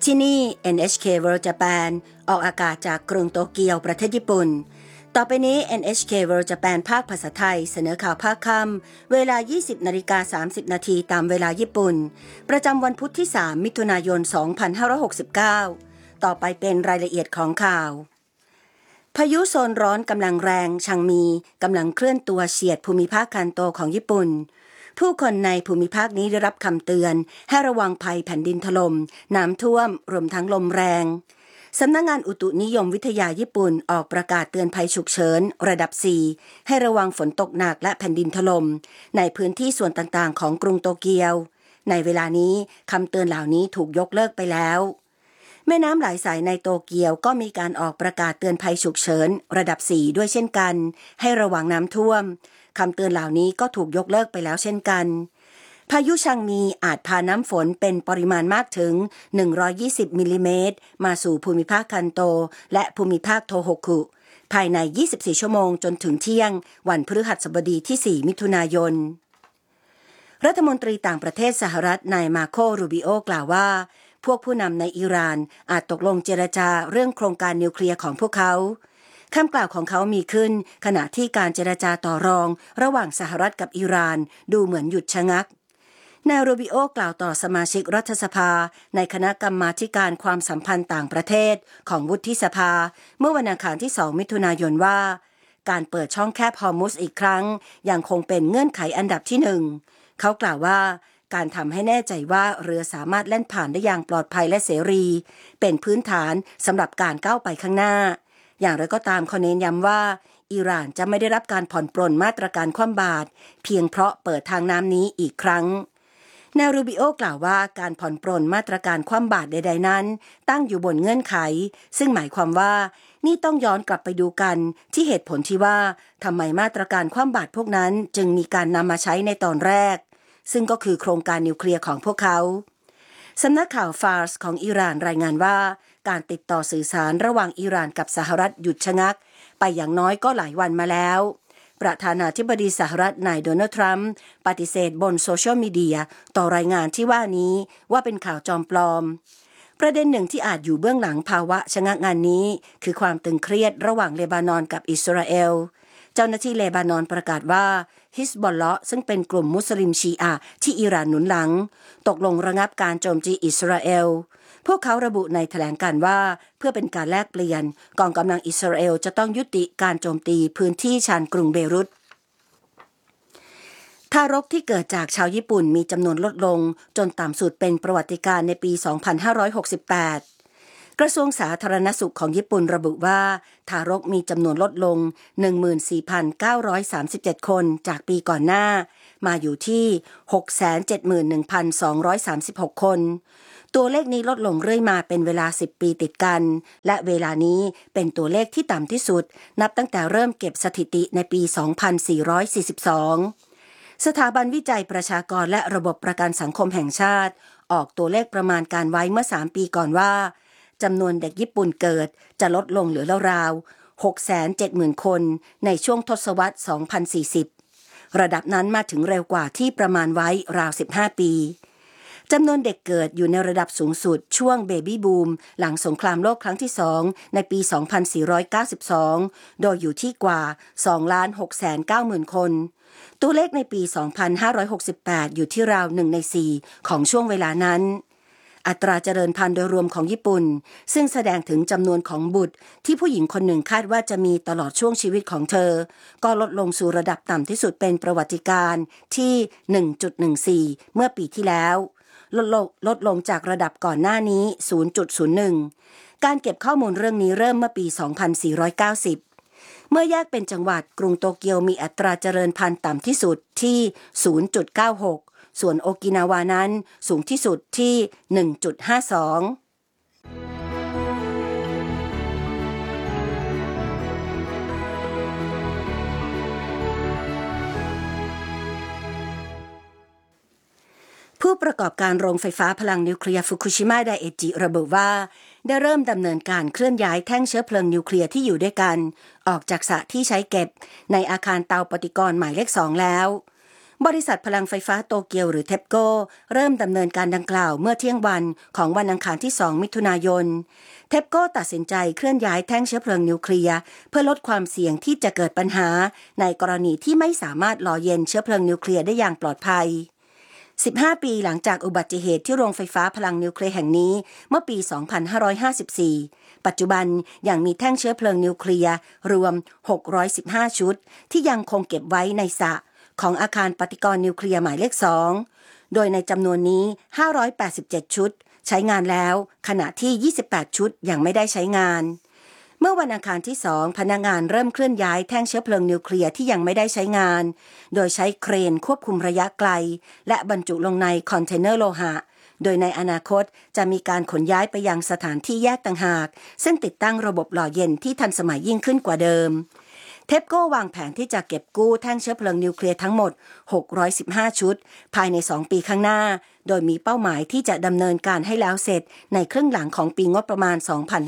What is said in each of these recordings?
ที่นี่ NHK World Japan ออกอากาศจากกรุงโตเกียวประเทศญี่ปุ่นต่อไปนี้ NHK World Japan ภาคภาษาไทยเสนอข่าวภาคค่ำเวลา 20:30 นาทีตามเวลาญี่ปุ่นประจำวันพุธที่ 3 มิถุนายน 2569ต่อไปเป็นรายละเอียดของข่าวพายุโซนร้อนกำลังแรงชังมีกำลังเคลื่อนตัวเฉียดภูมิภาคคันโตของญี่ปุ่นผู้คนในภูมิภาคนี้ได้รับคำเตือนให้ระวังภัยแผ่นดินถล่มน้ำท่วมรวมทั้งลมแรงสำนักงานอุตุนิยมวิทยาญี่ปุ่นออกประกาศเตือนภัยฉุกเฉินระดับ 4 ให้ระวังฝนตกหนักและแผ่นดินถล่มในพื้นที่ส่วนต่างๆของกรุงโตเกียวในเวลานี้คำเตือนเหล่านี้ถูกยกเลิกไปแล้วแม่น้ำหลายสายในโตเกียวก็มีการออกประกาศเตือนภัยฉุกเฉินระดับ 4 ด้วยเช่นกันให้ระวังน้ำท่วมคำเตือนเหล่านี้ก็ถูกยกเลิกไปแล้วเช่นกันพายุชังมีอาจพาน้ำฝนเป็นปริมาณมากถึง120มิลลิเมตรมาสู่ภูมิภาคคันโตและภูมิภาคโทโฮคุภายใน24ชั่วโมงจนถึงเที่ยงวันพฤหัสบดีที่4มิถุนายนรัฐมนตรีต่างประเทศสหรัฐนายมาโค รูบิโอกล่าวว่าพวกผู้นำในอิหร่านอาจตกลงเจรจาเรื่องโครงการนิวเคลียร์ของพวกเขาคำกล่าวของเขามีขึ้นขณะที่การเจรจาต่อรองระหว่างสหรัฐกับอิหร่านดูเหมือนหยุดชะงักนายรูบิโอกล่าวต่อสมาชิกรัฐสภาในคณะกรรมาธิการความสัมพันธ์ต่างประเทศของวุฒิสภาเมื่อวันอังคารที่2มิถุนายนว่าการเปิดช่องแคบฮอร์มุซอีกครั้งยังคงเป็นเงื่อนไขอันดับที่1เขากล่าวว่าการทำให้แน่ใจว่าเรือสามารถแล่นผ่านได้อย่างปลอดภัยและเสรีเป็นพื้นฐานสำหรับการก้าวไปข้างหน้าอย่างไรก็ตามเขาเน้นย้ำว่าอิหร่านจะไม่ได้รับการผ่อนปรนมาตรการคว่ำบาตรเพียงเพราะเปิดทางน้ำนี้อีกครั้งนายรูบิโอกล่าวว่าการผ่อนปรนมาตรการคว่ำบาตรใดๆนั้นตั้งอยู่บนเงื่อนไขซึ่งหมายความว่านี่ต้องย้อนกลับไปดูกันที่เหตุผลที่ว่าทำไมมาตรการคว่ำบาตรพวกนั้นจึงมีการนำมาใช้ในตอนแรกซึ่งก็คือโครงการนิวเคลียร์ของพวกเขาสำนักข่าวฟาร์สของอิหร่านรายงานว่าการติดต่อสื่อสารระหว่างอิหร่านกับสหรัฐหยุดชะงักไปอย่างน้อยก็หลายวันมาแล้วประธานาธิบดีสหรัฐนายโดนัลด์ทรัมป์ปฏิเสธบนโซเชียลมีเดียต่อรายงานที่ว่านี้ว่าเป็นข่าวจอมปลอมประเด็นหนึ่งที่อาจอยู่เบื้องหลังภาวะชะงักงานนี้คือความตึงเครียดระหว่างเลบานอนกับอิสราเอลเจ้าหน้าที่เลบานอนประกาศว่าฮิซบอลเลาะห์ซึ่งเป็นกลุ่มมุสลิมชีอะห์ที่อิหร่านหนุนหลังตกลงระงับการโจมตีอิสราเอลพวกเขาระบุในแถลงการณ์ว่าเพื่อเป็นการแลกเปลี่ยนกองกำลังอิสราเอลจะต้องยุติการโจมตีพื้นที่ชานกรุงเบรุตทารกที่เกิดจากชาวญี่ปุ่นมีจำนวนลดลงจนต่ำสุดเป็นประวัติการณ์ในปี 2568 กระทรวงสาธารณสุขของญี่ปุ่นระบุว่าทารกมีจำนวนลดลง 14,937 คนจากปีก่อนหน้ามาอยู่ที่ 671,236 คนตัวเลขนี้ลดลงเรื่อยมาเป็นเวลา10ปีติดกันและเวลานี้เป็นตัวเลขที่ต่ำที่สุดนับตั้งแต่เริ่มเก็บสถิติในปี 2442 สถาบันวิจัยประชากรและระบบประกันสังคมแห่งชาติออกตัวเลขประมาณการไว้เมื่อ3ปีก่อนว่าจำนวนเด็กญี่ปุ่นเกิดจะลดลงเหลือราวๆ 670,000 คนในช่วงทศวรรษ 2040 ระดับนั้นมาถึงเร็วกว่าที่ประมาณไว้ราว15ปีจำนวนเด็กเกิดอยู่ในระดับสูงสุดช่วงเบบี้บูมหลังสงครามโลกครั้งที่2ในปี 2492 โดยอยู่ที่กว่า 2,690,000 คนตัวเลขในปี 2568 อยู่ที่ราว1ใน4ของช่วงเวลานั้นอัตราเจริญพันธุ์โดยรวมของญี่ปุ่นซึ่งแสดงถึงจำนวนของบุตรที่ผู้หญิงคนหนึ่งคาดว่าจะมีตลอดช่วงชีวิตของเธอก็ลดลงสู่ระดับต่ำที่สุดเป็นประวัติการณ์ที่ 1.14 เมื่อปีที่แล้วลดลงจากระดับก่อนหน้านี้ 0.01 การเก็บข้อมูลเรื่องนี้เริ่มเมื่อปี 2490 เมื่อแยกเป็นจังหวัดกรุงโตเกียวมีอัตราเจริญพันธุ์ต่ำที่สุดที่ 0.96 ส่วนโอกินาวานั้นสูงที่สุดที่ 1.52ผู้ประกอบการโรงไฟฟ้าพลังนิวเคลียร์ฟุกุชิมะไดเอจิระบุว่าได้เริ่มดำเนินการเคลื่อนย้ายแท่งเชื้อเพลิงนิวเคลียร์ที่อยู่ด้วยกันออกจากสระที่ใช้เก็บในอาคารเตาปฏิกรณ์หมายเลข2แล้วบริษัทพลังไฟฟ้าโตเกียวหรือเทปโกเริ่มดำเนินการดังกล่าวเมื่อเที่ยงวันของวันอังคารที่ 2 มิถุนายนเทปโกตัดสินใจเคลื่อนย้ายแท่งเชื้อเพลิงนิวเคลียร์เพื่อลดความเสี่ยงที่จะเกิดปัญหาในกรณีที่ไม่สามารถหล่อเย็นเชื้อเพลิงนิวเคลียร์ได้อย่างปลอดภัย15 ปีหลังจากอุบัติเหตุที่โรงไฟฟ้าพลังนิวเคลียร์แห่งนี้เมื่อปี 2554 ปัจจุบันยังมีแท่งเชื้อเพลิงนิวเคลียร์รวม 615 ชุดที่ยังคงเก็บไว้ในสระของอาคารปฏิกรณ์นิวเคลียร์หมายเลข 2 โดยในจำนวนนี้ 587 ชุดใช้งานแล้วขณะที่ 28 ชุดยังไม่ได้ใช้งานเมื่อวันอังคารที่ 2 พนักงานเริ่มเคลื่อนย้ายแท่งเชื้อเพลิงนิวเคลียร์ที่ยังไม่ได้ใช้งานโดยใช้เครนควบคุมระยะไกลและบรรจุลงในคอนเทนเนอร์โลหะโดยในอนาคตจะมีการขนย้ายไปยังสถานที่แยกต่างหากซึ่งติดตั้งระบบหล่อเย็นที่ทันสมัยยิ่งขึ้นกว่าเดิมเทปโก้วางแผนที่จะเก็บกู้แท่งเชื้อเพลิงนิวเคลียร์ทั้งหมด615ชุดภายใน2ปีข้างหน้าโดยมีเป้าหมายที่จะดำเนินการให้แล้วเสร็จในครึ่งหลังของปีงบประมาณ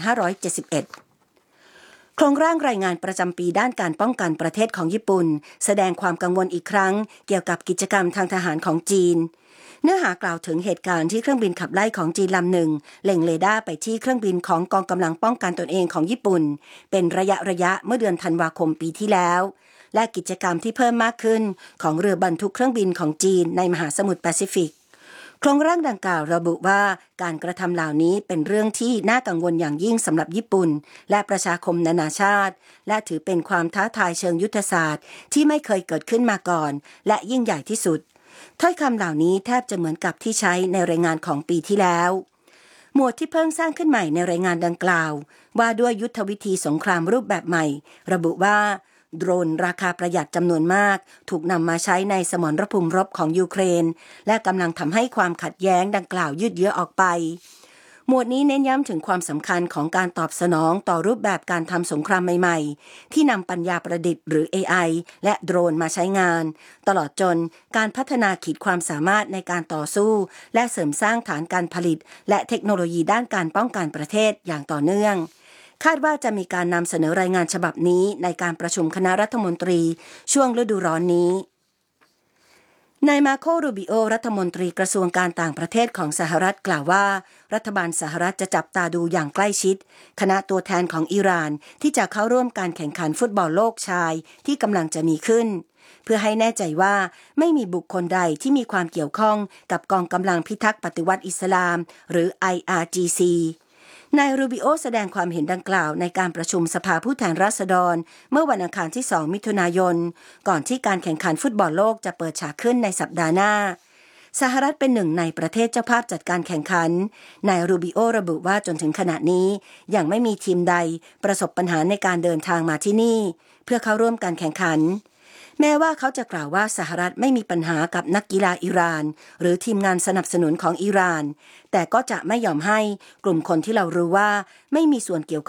2571โครงร่างรายงานประจำปีด้านการป้องกันประเทศของญี่ปุ่นแสดงความกังวลอีกครั้งเกี่ยวกับกิจกรรมทางทหารของจีนเนื้อหากล่าวถึงเหตุการณ์ที่เครื่องบินขับไล่ของจีนลำหนึ่งเล็งเรดาร์ไปที่เครื่องบินของกองกำลังป้องกันตนเองของญี่ปุ่นเป็นระยะเมื่อเดือนธันวาคมปีที่แล้วและกิจกรรมที่เพิ่มมากขึ้นของเรือบรรทุกเครื่องบินของจีนในมหาสมุทรแปซิฟิกโครงร่างดังกล่าวระบุว่าการกระทำเหล่านี้เป็นเรื่องที่น่ากังวลอย่างยิ่งสำหรับญี่ปุ่นและประชาคมนานาชาติและถือเป็นความท้าทายเชิงยุทธศาสตร์ที่ไม่เคยเกิดขึ้นมาก่อนและยิ่งใหญ่ที่สุดถ้อยคำเหล่านี้แทบจะเหมือนกับที่ใช้ในรายงานของปีที่แล้วหมวดที่เพิ่งสร้างขึ้นใหม่ในรายงานดังกล่าวว่าด้วยยุทธวิธีสงครามรูปแบบใหม่ระบุว่าโดรนราคาประหยัดจำนวนมากถูกนำมาใช้ในสมรภูมิรบของยูเครนและกำลังทำให้ความขัดแย้งดังกล่าวยืดเยื้อออกไปหมวดนี้เน้นย้ำถึงความสำคัญของการตอบสนองต่อรูปแบบการทำสงครามใหม่ๆที่นำปัญญาประดิษฐ์หรือ AI และโดรนมาใช้งานตลอดจนการพัฒนาขีดความสามารถในการต่อสู้และเสริมสร้างฐานการผลิตและเทคโนโลยีด้านการป้องกันประเทศอย่างต่อเนื่องคาดว่าจะมีการนำเสนอรายงานฉบับนี้ในการประชุมคณะรัฐมนตรีช่วงฤดูร้อนนี้นายมาโค รูบิโอรัฐมนตรีกระทรวงการต่างประเทศของสหรัฐกล่าวว่ารัฐบาลสหรัฐจะจับตาดูอย่างใกล้ชิดคณะตัวแทนของอิหร่านที่จะเข้าร่วมการแข่งขันฟุตบอลโลกชายที่กำลังจะมีขึ้นเพื่อให้แน่ใจว่าไม่มีบุคคลใดที่มีความเกี่ยวข้องกับกองกำลังพิทักษ์ปฏิวัติอิสลามหรือ IRGCนายรูบิโอแสดงความเห็นดังกล่าวในการประชุมสภาผู้แทนราษฎรเมื่อวันอังคารที่ 2 มิถุนายนก่อนที่การแข่งขันฟุตบอลโลกจะเปิดฉากขึ้นในสัปดาห์หน้าสหรัฐเป็นหนึ่งในประเทศเจ้าภาพจัดการแข่งขันนายรูบิโอระบุว่าจนถึงขณะนี้ยังไม่มีทีมใดประสบปัญหาในการเดินทางมาที่นี่เพื่อเข้าร่วมการแข่งขันแม้ว่าเขาจะกล่าวว่าสหรัฐไม่มีปัญหากับนักกีฬาอิหร่านหรือทีมงานสนับสนุนของอิหร่านแต่ก็จะไม่ยอมให้กลุ่มคนที่เรารู้ว่าไม่มีส่วนเกี่ยวข้อง